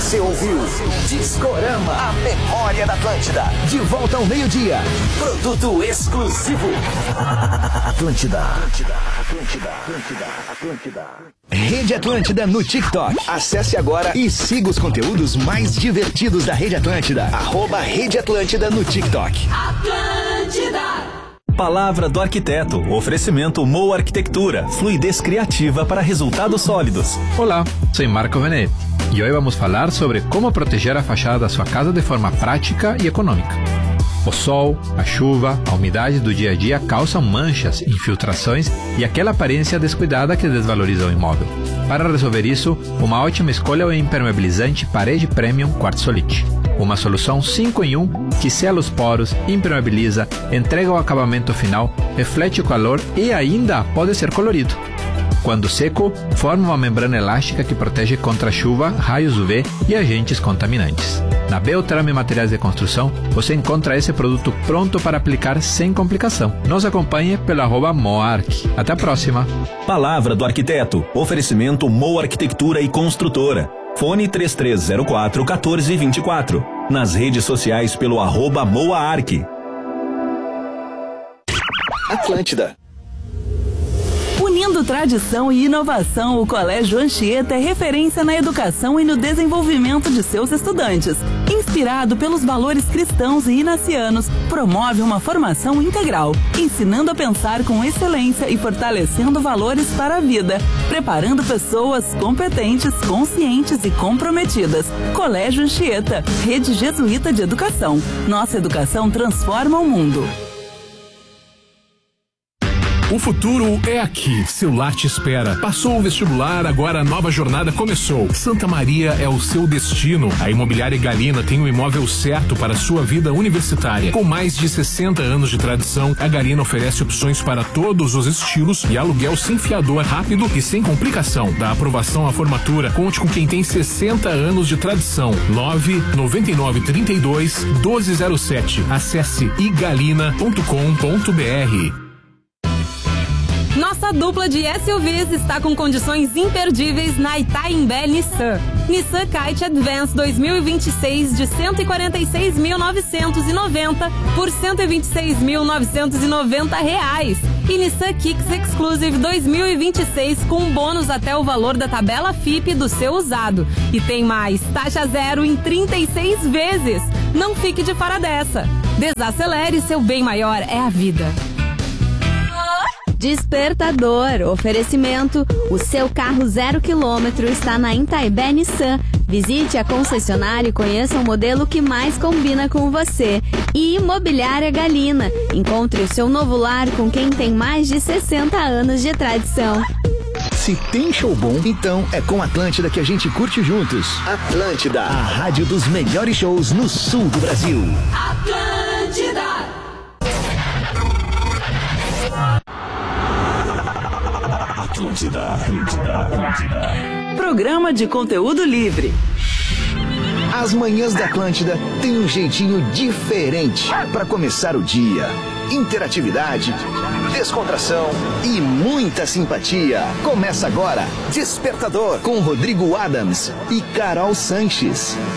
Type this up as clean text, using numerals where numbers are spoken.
Você ouviu Discorama, a memória da Atlântida. De volta ao meio-dia. Produto exclusivo. Atlântida. Rede Atlântida no TikTok. Acesse agora e siga os conteúdos mais divertidos da Rede Atlântida. @Rede Atlântida no TikTok. Atlântida. Palavra do Arquiteto. Oferecimento Moa Arquitectura. Fluidez criativa para resultados sólidos. Olá, sou Marco Venetti e hoje vamos falar sobre como proteger a fachada da sua casa de forma prática e econômica. O sol, a chuva, a umidade do dia a dia causam manchas, infiltrações e aquela aparência descuidada que desvaloriza o imóvel. Para resolver isso, uma ótima escolha é o impermeabilizante Parede Premium Quartzolite. Uma solução 5 em 1 que sela os poros, impermeabiliza, entrega o acabamento final, reflete o calor e ainda pode ser colorido. Quando seco, forma uma membrana elástica que protege contra chuva, raios UV e agentes contaminantes. Na Beltrame Materiais de Construção, você encontra esse produto pronto para aplicar sem complicação. Nos acompanhe pelo @Moarc. Até a próxima. Palavra do Arquiteto. Oferecimento Moa Arquitectura e Construtora. Fone 3304-1424. Nas redes sociais pelo @MoaArc. Atlântida. Unindo tradição e inovação, o Colégio Anchieta é referência na educação e no desenvolvimento de seus estudantes. Inspirado pelos valores cristãos e inacianos, promove uma formação integral, ensinando a pensar com excelência e fortalecendo valores para a vida, preparando pessoas competentes, conscientes e comprometidas. Colégio Anchieta, Rede Jesuíta de Educação. Nossa educação transforma o mundo. O futuro é aqui, seu lar te espera. Passou o vestibular, agora a nova jornada começou. Santa Maria é o seu destino. A Imobiliária Galina tem o imóvel certo para a sua vida universitária. Com mais de 60 anos de tradição, a Galina oferece opções para todos os estilos e aluguel sem fiador, rápido e sem complicação. Da aprovação à formatura, conte com quem tem 60 anos de tradição. 99932-1207. Acesse igalina.com.br. Nossa dupla de SUVs está com condições imperdíveis na Itaimbé Nissan. Nissan Kite Advance 2026 de 146.990 por 126.990 reais. E Nissan Kicks Exclusive 2026 com bônus até o valor da tabela FIP do seu usado. E tem mais, taxa zero em 36 vezes. Não fique de fora dessa. Desacelere, seu bem maior é a vida. Despertador, oferecimento, o seu carro 0 km está na Itaimbé Nissan. Visite a concessionária e conheça o modelo que mais combina com você. E Imobiliária Galina, encontre o seu novo lar com quem tem mais de 60 anos de tradição. Se tem show bom, então é com Atlântida que a gente curte juntos. Atlântida, a rádio dos melhores shows no sul do Brasil. Atlântida. Atlântida. Programa de conteúdo livre. As manhãs da Atlântida têm um jeitinho diferente para começar o dia. Interatividade, descontração e muita simpatia. Começa agora Despertador com Rodrigo Adams e Carol Sanches.